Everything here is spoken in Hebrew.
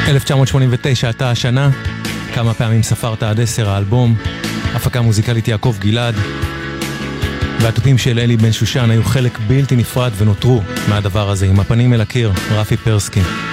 1989 הייתה השנה, כמה פעמים ספרת עד 10 האלבום, הפקה מוזיקלית יעקב גלעד, והתופים של אלי בן שושן היו חלק בלתי נפרד ונותרו מהדבר הזה, עם הפנים אל הקיר, רפי פרסקי.